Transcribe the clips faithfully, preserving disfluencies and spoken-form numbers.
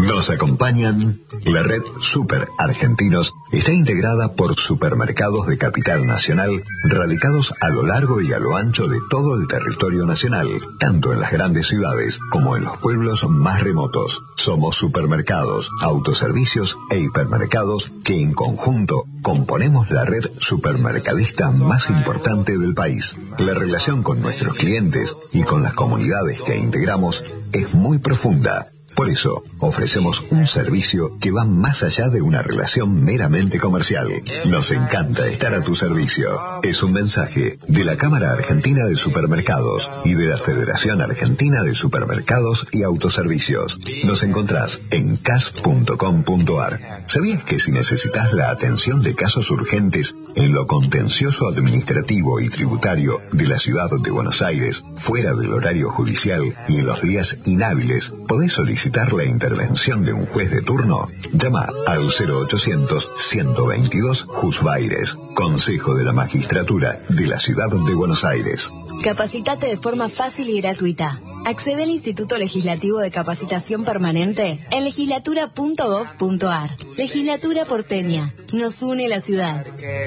Nos acompañan. La red Super Argentinos está integrada por supermercados de capital nacional radicados a lo largo y a lo ancho de todo el territorio nacional, tanto en las grandes ciudades como en los pueblos más remotos. Somos supermercados, autoservicios e hipermercados que en conjunto componemos la red supermercadista más importante del país. La relación con nuestros clientes y con las comunidades que integramos es muy profunda. Por eso, ofrecemos un servicio que va más allá de una relación meramente comercial. Nos encanta estar a tu servicio. Es un mensaje de la Cámara Argentina de Supermercados y de la Federación Argentina de Supermercados y Autoservicios. Nos encontrás en c a s punto com punto a r. ¿Sabías que si necesitas la atención de casos urgentes en lo contencioso administrativo y tributario de la ciudad de Buenos Aires, fuera del horario judicial y en los días inhábiles, podés solicitar la intervención de un juez de turno? Llama al cero ochocientos, ciento veintidós, Jusbaires. Consejo de la Magistratura de la Ciudad de Buenos Aires. Capacitate de forma fácil y gratuita. Accede al Instituto Legislativo de Capacitación Permanente en legislatura punto gov punto a r. Legislatura porteña. Nos une la ciudad.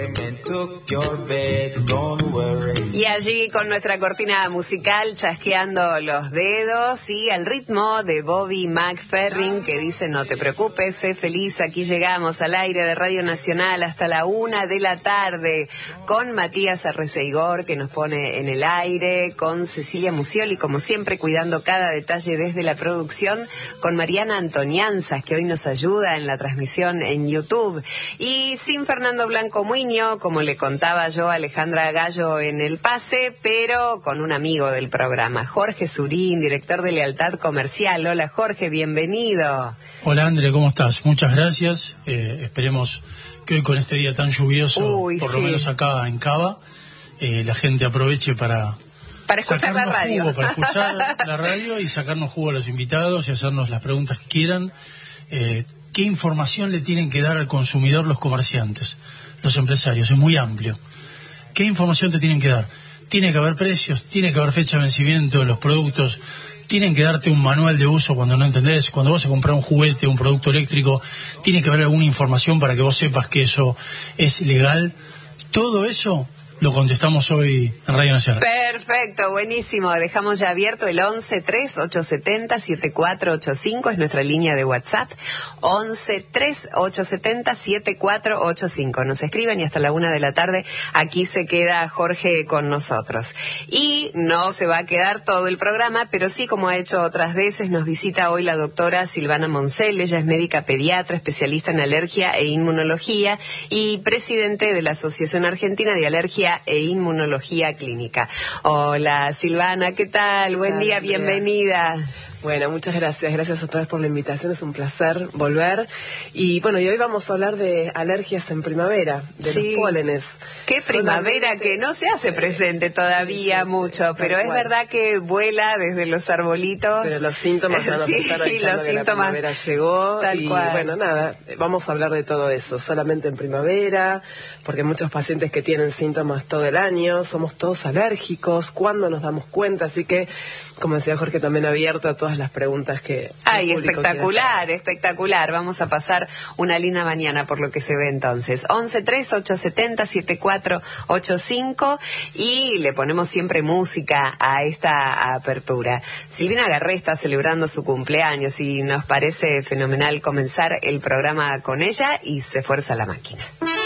Y allí con nuestra cortina musical chasqueando los dedos y al ritmo de Bobby McFerrin que dice: no te preocupes, sé feliz. Aquí llegamos al aire de Radio Nacional hasta la una de la tarde con Matías Arreceigor que nos pone en el aire, con Cecilia Musioli como siempre cuidando cada detalle desde la producción, con Mariana Antonianzas que hoy nos ayuda en la transmisión en YouTube y sin Fernando Blanco Muño, como le contaba yo a Alejandra Gallo en el pase, pero con un amigo del programa, Jorge Surín, director de Lealtad Comercial. Hola Jorge, bienvenido. Hola Andre, ¿cómo estás? Muchas gracias. Eh, esperemos que hoy con este día tan lluvioso, Uy, por sí. lo menos acá en Cava, eh, la gente aproveche para... Para escuchar la radio. Jugo, para escuchar la radio y sacarnos jugo a los invitados y hacernos las preguntas que quieran. Eh, ¿Qué información le tienen que dar al consumidor los comerciantes, los empresarios? Es muy amplio. ¿Qué información te tienen que dar? Tiene que haber precios, tiene que haber fecha de vencimiento de los productos, tienen que darte un manual de uso cuando no entendés. Cuando vas a comprar un juguete, un producto eléctrico, tiene que haber alguna información para que vos sepas que eso es legal. Todo eso lo contestamos hoy en Radio Nacional. Perfecto, buenísimo. Dejamos ya abierto el once tres ocho siete cero siete cuatro ocho cinco, es nuestra línea de WhatsApp. once tres ocho siete cero siete cuatro ocho cinco. Nos escriben y hasta la una de la tarde aquí se queda Jorge con nosotros. Y no se va a quedar todo el programa, pero sí, como ha hecho otras veces, nos visita hoy la doctora Silvana Moncel. Ella es médica pediatra, especialista en alergia e inmunología y presidente de la Asociación Argentina de Alergia e Inmunología Clínica. Hola Silvana, ¿qué tal? Buen día, bienvenida. Bueno, muchas gracias, gracias otra vez por la invitación, es un placer volver. Y bueno, y hoy vamos a hablar de alergias en primavera, de sí. los pólenes. Qué primavera Solamente... que no se hace presente todavía sí, sí, mucho, sí, pero es cual. verdad que vuela desde los arbolitos. Pero los síntomas ya nos sí, están avisando los que síntomas... la primavera llegó. Tal y cual. bueno, nada, vamos a hablar de todo eso, solamente en primavera, porque muchos pacientes que tienen síntomas todo el año, somos todos alérgicos, ¿cuándo nos damos cuenta? Así que, como decía Jorge, también abierto a todas las preguntas que... Ay, espectacular, espectacular. Vamos a pasar una linda mañana por lo que se ve entonces. once tres ocho siete cero siete cuatro ocho cinco y le ponemos siempre música a esta apertura. Silvina Garré está celebrando su cumpleaños y nos parece fenomenal comenzar el programa con ella y se fuerza la máquina.